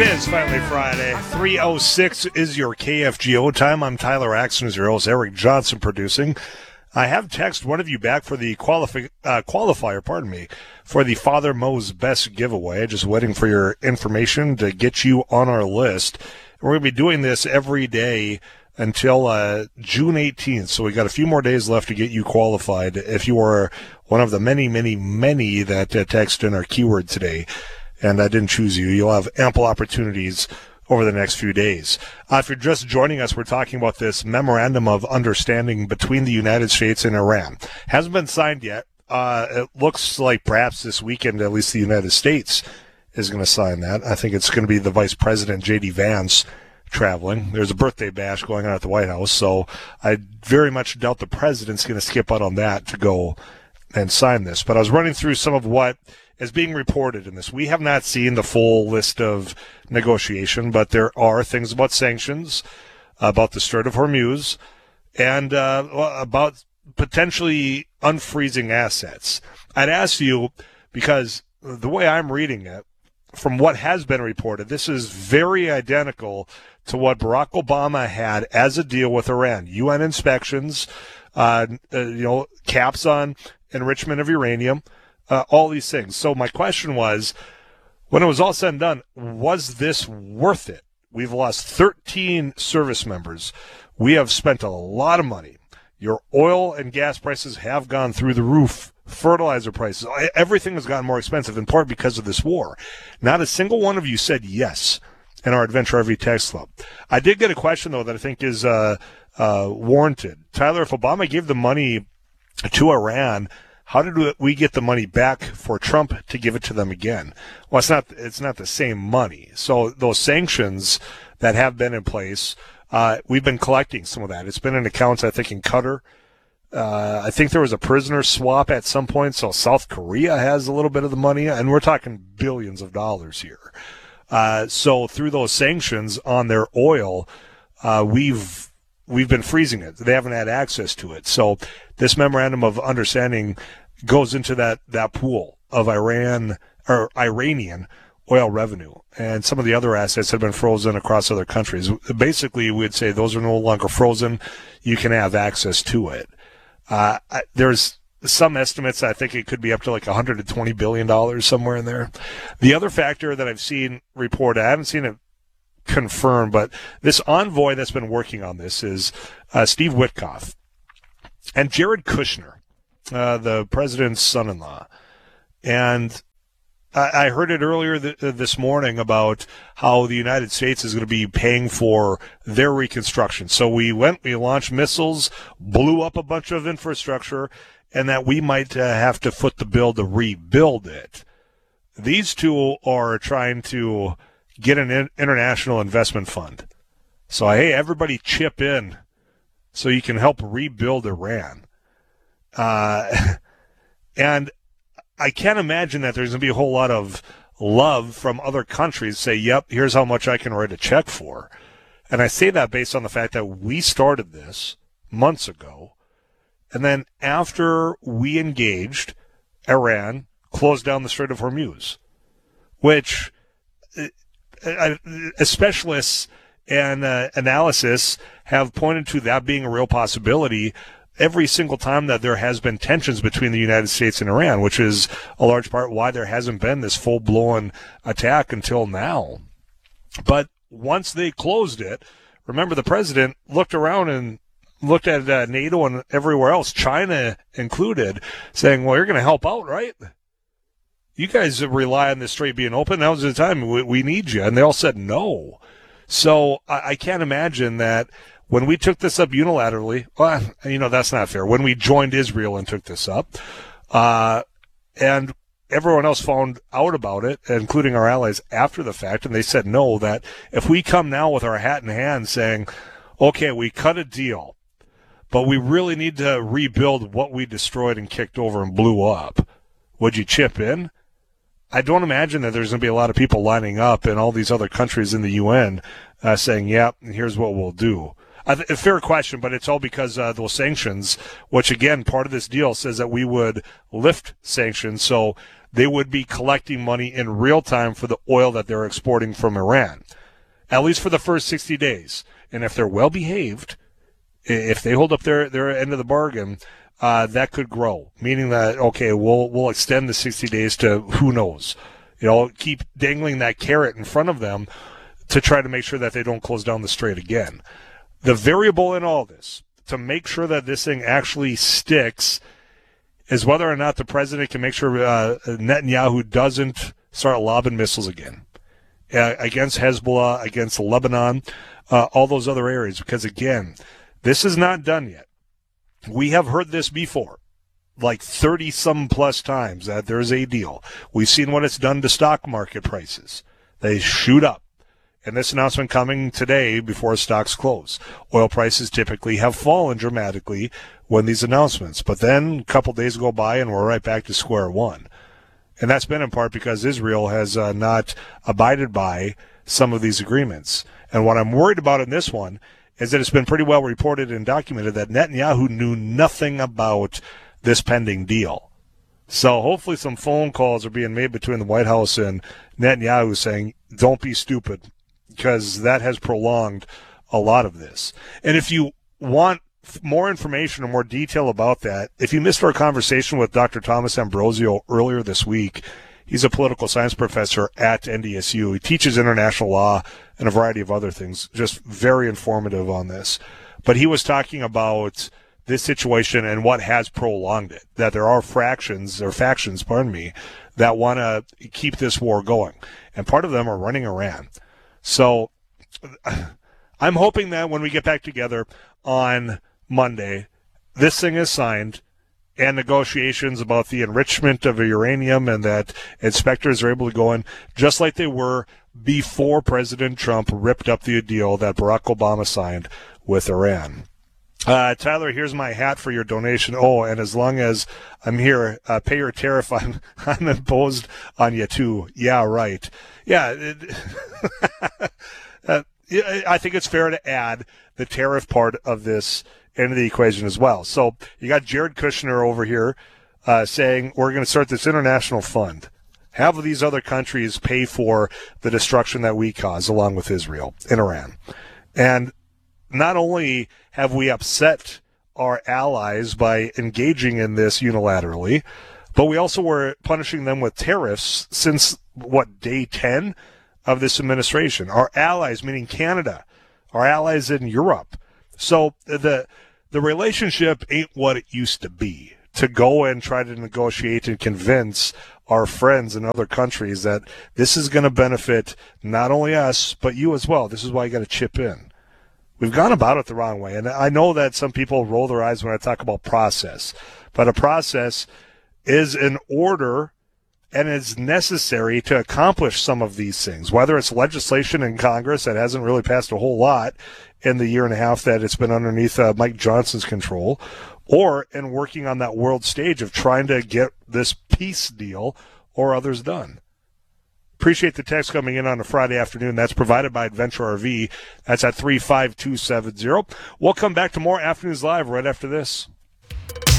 It is finally Friday. 3:06 is your KFGO time. I'm Tyler Axton, as your host. Eric Johnson producing. I have texted one of you back for the qualifier, for the Father Mo's Best giveaway. Just waiting for your information to get you on our list. We're going to be doing this every day until June 18th, so we got a few more days left to get you qualified if you are one of the many, many, many that text in our keyword today. And I didn't choose you. You'll have ample opportunities over the next few days. If you're just joining us, we're talking about this memorandum of understanding between the United States and Iran. Hasn't been signed yet. It looks like perhaps this weekend, at least the United States is going to sign that. I think it's going to be the Vice President, J.D. Vance, traveling. There's a birthday bash going on at the White House, so I very much doubt the president's going to skip out on that to go and sign this. But I was running through some of what is being reported in this. We have not seen the full list of negotiation, but there are things about sanctions, about the Strait of Hormuz, and about potentially unfreezing assets. I'd ask you, because the way I'm reading it, from what has been reported, this is very identical to what Barack Obama had as a deal with Iran. UN inspections, caps on enrichment of uranium, all these things. So my question was, when it was all said and done, was this worth it? We've lost 13 service members. We have spent a lot of money. Your oil and gas prices have gone through the roof. Fertilizer prices, everything has gotten more expensive, in part because of this war. Not a single one of you said yes in our Adventure RV text club. I did get a question, though, that I think is warranted. Tyler, if Obama gave the money to Iran, how did we get the money back for Trump to give it to them again? Well, it's not the same money. So those sanctions that have been in place, we've been collecting some of that. It's been in accounts, I think, in Qatar. I think there was a prisoner swap at some point, so South Korea has a little bit of the money, and we're talking billions of dollars here. So through those sanctions on their oil, we've been freezing it. They haven't had access to it. So this memorandum of understanding goes into that pool of Iranian oil revenue, and some of the other assets have been frozen across other countries. Basically, we'd say those are no longer frozen. You can have access to it. There's some estimates, I think it could be up to like $120 billion, somewhere in there. The other factor that I've seen reported, I haven't seen it confirmed, but this envoy that's been working on this is Steve Witkoff and Jared Kushner, the president's son-in-law. And I heard it earlier this morning about how the United States is going to be paying for their reconstruction. So we launched missiles, blew up a bunch of infrastructure, and that we might have to foot the bill to rebuild it. These two are trying to get an international investment fund. So, hey, everybody chip in so you can help rebuild Iran. And I can't imagine that there's going to be a whole lot of love from other countries say, yep, here's how much I can write a check for. And I say that based on the fact that we started this months ago. And then after we engaged, Iran closed down the Strait of Hormuz, which specialists and analysis have pointed to that being a real possibility every single time that there has been tensions between the United States and Iran, which is a large part why there hasn't been this full-blown attack until now. But once they closed it, remember the president looked around and looked at NATO and everywhere else, China included, saying, well, you're going to help out, right? You guys rely on this strait being open. Now's the time. We need you. And they all said no. So I can't imagine that when we took this up unilaterally, well, that's not fair. When we joined Israel and took this up, and everyone else found out about it, including our allies after the fact, and they said no, that if we come now with our hat in hand saying, okay, we cut a deal, but we really need to rebuild what we destroyed and kicked over and blew up, would you chip in? I don't imagine that there's going to be a lot of people lining up in all these other countries in the UN saying, yeah, here's what we'll do. A fair question, but it's all because those sanctions, which, again, part of this deal says that we would lift sanctions. So they would be collecting money in real time for the oil that they're exporting from Iran, at least for the first 60 days. And if they're well behaved, if they hold up their end of the bargain, that could grow, meaning that, okay, we'll extend the 60 days to who knows. Keep dangling that carrot in front of them to try to make sure that they don't close down the strait again. The variable in all this, to make sure that this thing actually sticks, is whether or not the president can make sure Netanyahu doesn't start lobbing missiles again against Hezbollah, against Lebanon, all those other areas. Because, again, this is not done yet. We have heard this before, like 30-some plus times, that there's a deal. We've seen what it's done to stock market prices. They shoot up. And this announcement coming today before stocks close. Oil prices typically have fallen dramatically when these announcements. But then a couple days go by and we're right back to square one. And that's been in part because Israel has not abided by some of these agreements. And what I'm worried about in this one is that it's been pretty well reported and documented that Netanyahu knew nothing about this pending deal. So hopefully some phone calls are being made between the White House and Netanyahu saying, don't be stupid, because that has prolonged a lot of this. And if you want more information or more detail about that, if you missed our conversation with Dr. Thomas Ambrosio earlier this week, he's a political science professor at NDSU. He teaches international law and a variety of other things, just very informative on this. But he was talking about this situation and what has prolonged it, that there are factions, that want to keep this war going. And part of them are running Iran. So I'm hoping that when we get back together on Monday, this thing is signed and negotiations about the enrichment of uranium and that inspectors are able to go in just like they were before President Trump ripped up the deal that Barack Obama signed with Iran. Tyler, here's my hat for your donation. Oh, and as long as I'm here, pay your tariff. I'm imposed on you too. Yeah, right. Yeah. I think it's fair to add the tariff part of this into the equation as well. So you got Jared Kushner over here saying we're going to start this international fund. Have these other countries pay for the destruction that we cause along with Israel and Iran. And not only have we upset our allies by engaging in this unilaterally, but we also were punishing them with tariffs since, day 10 of this administration. Our allies, meaning Canada, our allies in Europe. So the relationship ain't what it used to be. To go and try to negotiate and convince our friends in other countries that this is going to benefit not only us, but you as well. This is why you got to chip in. We've gone about it the wrong way. And I know that some people roll their eyes when I talk about process. But a process is an order and is necessary to accomplish some of these things, whether it's legislation in Congress that hasn't really passed a whole lot in the year and a half that it's been underneath Mike Johnson's control, or in working on that world stage of trying to get this peace deal or others done. Appreciate the text coming in on a Friday afternoon. That's provided by Adventure RV. That's at 35270. We'll come back to more Afternoons Live right after this.